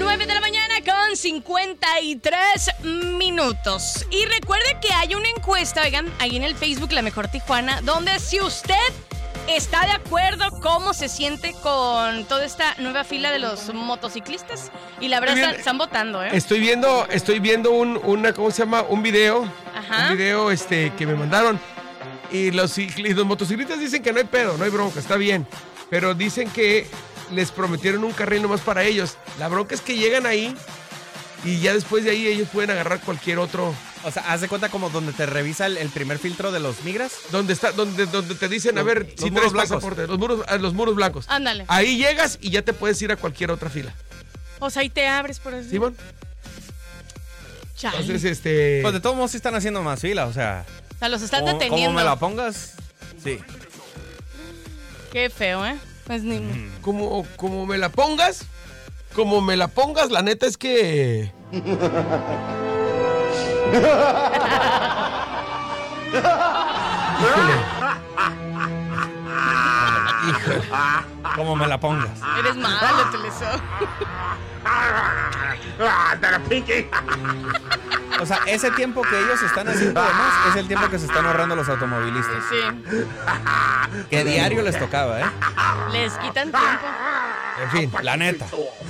9 de la mañana con 53 minutos. Y recuerde que hay una encuesta, oigan, ahí en el Facebook La Mejor Tijuana, donde si usted está de acuerdo cómo se siente con toda esta nueva fila de los motociclistas. Y la verdad están votando, ¿eh? Estoy viendo ¿cómo se llama? Un video. Ajá. Un video que me mandaron. Y los motociclistas dicen que no hay pedo, no hay bronca, está bien. Pero dicen que les prometieron un carril nomás para ellos. La bronca es que llegan ahí y ya después de ahí ellos pueden agarrar cualquier otro. O sea, haz de cuenta como donde te revisa el primer filtro de los migras. Donde te dicen, a ver, si traes pasaporte. Los muros blancos. Ándale. Ahí llegas y ya te puedes ir a cualquier otra fila. O sea, ahí te abres por eso. ¿Simón? Chale. Entonces, Pues de todos modos sí están haciendo más fila, o sea... O sea, los están deteniendo. Como me la pongas, sí. Qué feo, ¿eh? Pues ni... Como me la pongas, la neta es que... Híjole. Como me la pongas. Eres malo, Teleso. O sea, ese tiempo que ellos están haciendo de más es el tiempo que se están ahorrando los automovilistas. Sí. Que diario les tocaba, ¿eh? Les quitan tiempo. En fin. La neta.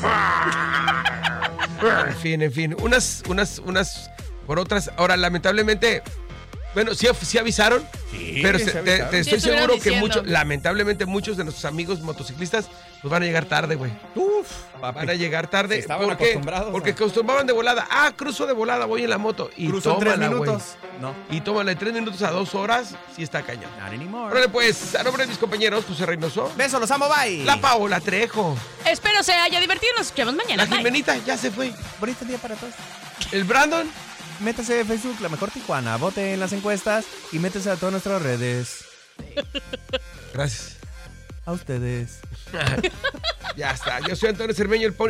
En fin. Unas por otras. Ahora, lamentablemente, bueno, sí avisaron. Sí, pero sí avisaron. te estoy Sí, seguro estuvieron que diciendo. lamentablemente muchos de nuestros amigos motociclistas pues van a llegar tarde, güey. Van a llegar tarde. Sí, estaban ¿Por qué? acostumbrados, Porque ¿no? acostumbraban de volada. Cruzo de volada, voy en la moto. Y Cruzo en 3 tómala, minutos. güey. No. Y tómala de 3 minutos a 2 horas, sí está cañón. Not anymore. Órale, pues, a nombre de mis compañeros, José Reynoso, Beso, los amo, bye. la Paola Trejo, Espero se haya divertido. Nos escuchamos mañana. la Bye. Jimenita, ya se fue. Bonito día para todos. El Brandon. Métese a Facebook, La Mejor Tijuana. Vote en las encuestas y métese a todas nuestras redes. Gracias. A ustedes. Ya está. Yo soy Antonio Cermeño, el